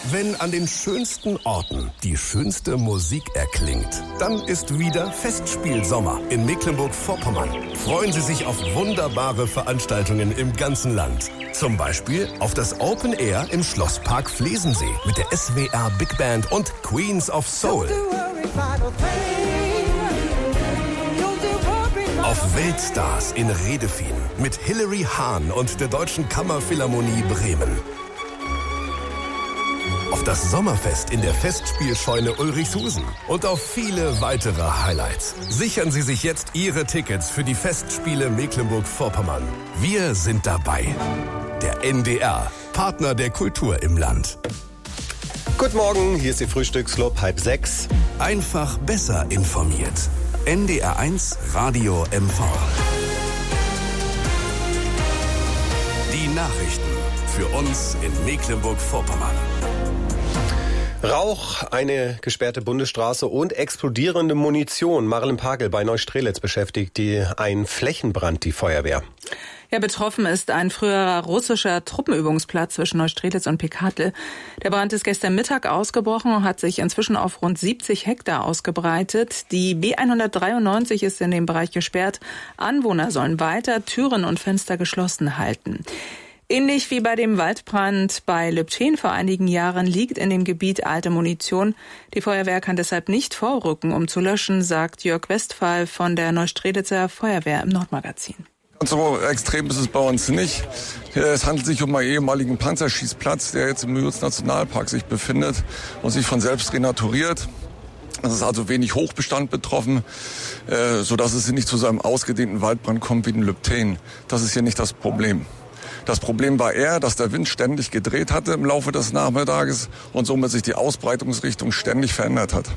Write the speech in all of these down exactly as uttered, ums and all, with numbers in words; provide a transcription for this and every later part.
Wenn an den schönsten Orten die schönste Musik erklingt, dann ist wieder Festspielsommer in Mecklenburg-Vorpommern. Freuen Sie sich auf wunderbare Veranstaltungen im ganzen Land. Zum Beispiel auf das Open Air im Schlosspark Flesensee mit der S W R Big Band und Queens of Soul. Auf Weltstars in Redefien mit Hilary Hahn und der Deutschen Kammerphilharmonie Bremen. Auf das Sommerfest in der Festspielscheune Ulrichshusen und auf viele weitere Highlights. Sichern Sie sich jetzt Ihre Tickets für die Festspiele Mecklenburg-Vorpommern. Wir sind dabei. Der N D R, Partner der Kultur im Land. Guten Morgen, hier ist Ihr Frühstücksclub, halb sechs. Einfach besser informiert. N D R eins Radio M V. Die Nachrichten für uns in Mecklenburg-Vorpommern. Rauch, eine gesperrte Bundesstraße und explodierende Munition. Marilyn Pagel bei Neustrelitz beschäftigt die ein Flächenbrand die Feuerwehr. Ja, betroffen ist ein früherer russischer Truppenübungsplatz zwischen Neustrelitz und Picardle. Der Brand ist gestern Mittag ausgebrochen und hat sich inzwischen auf rund siebzig Hektar ausgebreitet. Die B hundertdreiundneunzig ist in dem Bereich gesperrt. Anwohner sollen weiter Türen und Fenster geschlossen halten. Ähnlich wie bei dem Waldbrand bei Lübchen vor einigen Jahren liegt in dem Gebiet alte Munition. Die Feuerwehr kann deshalb nicht vorrücken, um zu löschen, sagt Jörg Westphal von der Neustrelitzer Feuerwehr im Nordmagazin. So extrem ist es bei uns nicht. Es handelt sich um einen ehemaligen Panzerschießplatz, der jetzt im Müritz-Nationalpark sich befindet und sich von selbst renaturiert. Es ist also wenig Hochbestand betroffen, äh, sodass es nicht zu so einem ausgedehnten Waldbrand kommt wie in Lübten. Das ist hier nicht das Problem. Das Problem war eher, dass der Wind ständig gedreht hatte im Laufe des Nachmittages und somit sich die Ausbreitungsrichtung ständig verändert hat.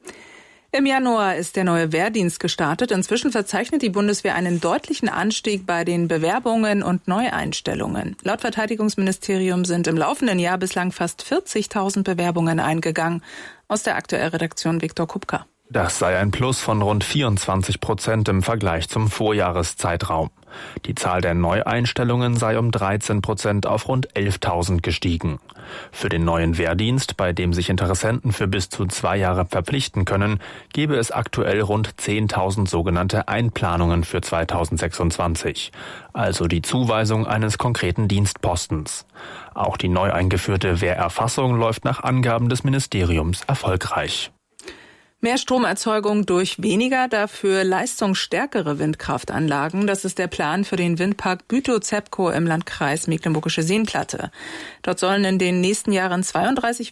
Im Januar ist der neue Wehrdienst gestartet. Inzwischen verzeichnet die Bundeswehr einen deutlichen Anstieg bei den Bewerbungen und Neueinstellungen. Laut Verteidigungsministerium sind im laufenden Jahr bislang fast vierzigtausend Bewerbungen eingegangen. Aus der aktuellen Redaktion Viktor Kupka. Das sei ein Plus von rund vierundzwanzig Prozent im Vergleich zum Vorjahreszeitraum. Die Zahl der Neueinstellungen sei um dreizehn Prozent auf rund elftausend gestiegen. Für den neuen Wehrdienst, bei dem sich Interessenten für bis zu zwei Jahre verpflichten können, gebe es aktuell rund zehntausend sogenannte Einplanungen für zweitausendsechsundzwanzig, also die Zuweisung eines konkreten Dienstpostens. Auch die neu eingeführte Wehrerfassung läuft nach Angaben des Ministeriums erfolgreich. Mehr Stromerzeugung durch weniger, dafür leistungsstärkere Windkraftanlagen. Das ist der Plan für den Windpark Bütow-Zepkow im Landkreis Mecklenburgische Seenplatte. Dort sollen in den nächsten Jahren zweiunddreißig